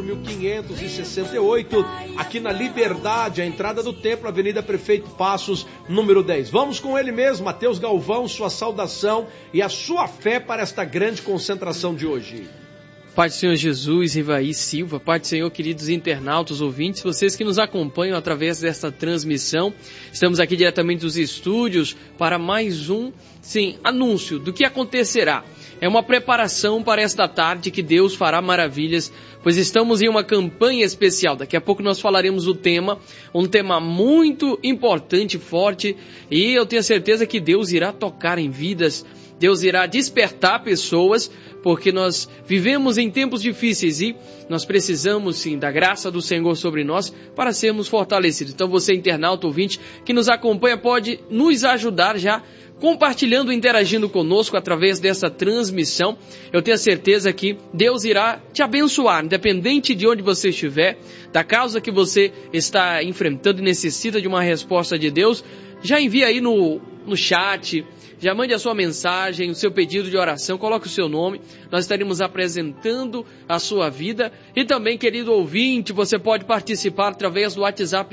1568, aqui na Liberdade, a entrada do templo, Avenida Prefeito Passos, número 10. Vamos com ele mesmo, Mateus Galvão, sua saudação e a sua fé para esta grande concentração de hoje. Pai do Senhor Jesus, Rivaí Silva, Pai do Senhor, queridos internautas, ouvintes, vocês que nos acompanham através desta transmissão, estamos aqui diretamente dos estúdios para mais um, anúncio do que acontecerá. É uma preparação para esta tarde que Deus fará maravilhas, pois estamos em uma campanha especial. Daqui a pouco nós falaremos do tema, um tema muito importante, forte, e eu tenho certeza que Deus irá tocar em vidas, Deus irá despertar pessoas, porque nós vivemos em tempos difíceis e nós precisamos sim da graça do Senhor sobre nós para sermos fortalecidos. Então você, internauta, ouvinte, que nos acompanha, pode nos ajudar já compartilhando, interagindo conosco através dessa transmissão. Eu tenho certeza que Deus irá te abençoar, independente de onde você estiver, da causa que você está enfrentando e necessita de uma resposta de Deus. Já envia aí no chat, já mande a sua mensagem, o seu pedido de oração, coloque o seu nome, nós estaremos apresentando a sua vida. E também, querido ouvinte, você pode participar através do WhatsApp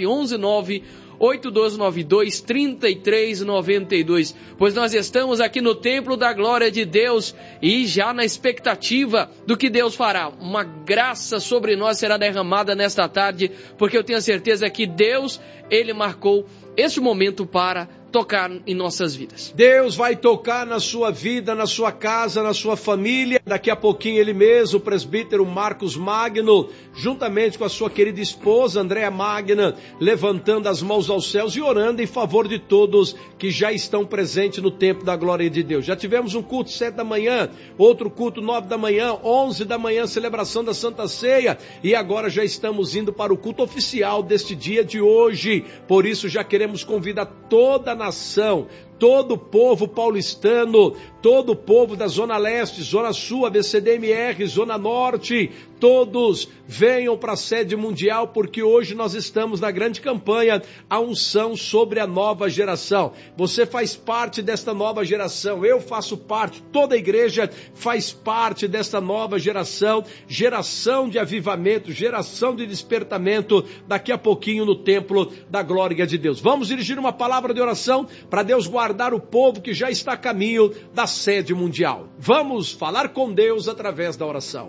11982923392, pois nós estamos aqui no Templo da Glória de Deus e já na expectativa do que Deus fará. Uma graça sobre nós será derramada nesta tarde, porque eu tenho certeza que Deus, Ele marcou este momento para tocar em nossas vidas. Deus vai tocar na sua vida, na sua casa, na sua família. Daqui a pouquinho ele mesmo, o presbítero Marcos Magno, juntamente com a sua querida esposa Andréa Magna, levantando as mãos aos céus e orando em favor de todos que já estão presentes no templo da glória de Deus. Já tivemos um culto 7 da manhã, outro culto 9 da manhã, 11 da manhã, celebração da Santa Ceia, e agora já estamos indo para o culto oficial deste dia de hoje. Por isso já queremos convidar toda a nação, todo o povo paulistano, todo o povo da Zona Leste, Zona Sul, ABCDMR, Zona Norte, todos venham para a sede mundial, porque hoje nós estamos na grande campanha, a unção sobre a nova geração. Você faz parte desta nova geração, eu faço parte, toda a igreja faz parte desta nova geração, geração de avivamento, geração de despertamento, daqui a pouquinho no templo da glória de Deus. Vamos dirigir uma palavra de oração para Deus guardar o povo que já está a caminho da sede mundial. Vamos falar com Deus através da oração.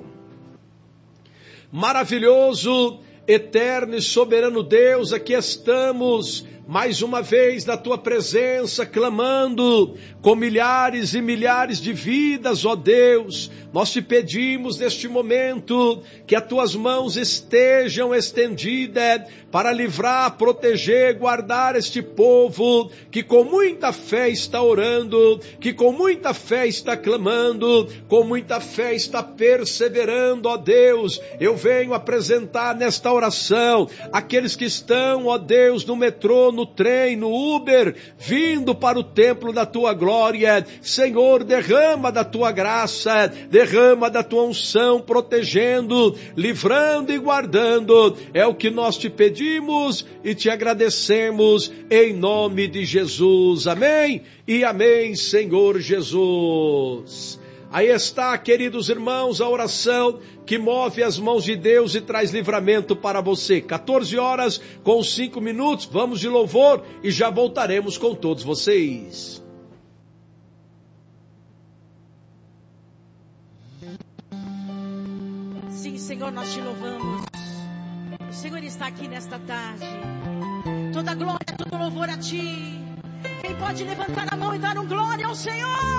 Maravilhoso, eterno e soberano Deus, aqui estamos mais uma vez na tua presença, clamando com milhares e milhares de vidas, ó Deus. Nós te pedimos neste momento que as tuas mãos estejam estendidas para livrar, proteger, guardar este povo que com muita fé está orando, que com muita fé está clamando, com muita fé está perseverando, ó Deus. Eu venho apresentar nesta oração aqueles que estão, ó Deus, no metrô, no trem, no Uber, vindo para o templo da tua glória. Senhor, derrama da tua graça, derrama da tua unção, protegendo, livrando e guardando. É o que nós te pedimos e te agradecemos em nome de Jesus. Amém e amém, Senhor Jesus. Aí está, queridos irmãos, a oração que move as mãos de Deus e traz livramento para você. 14 horas com 5 minutos, vamos de louvor e já voltaremos com todos vocês. Sim, Senhor, nós te louvamos. O Senhor está aqui nesta tarde. Toda glória, todo louvor a ti. Quem pode levantar a mão e dar um glória ao Senhor?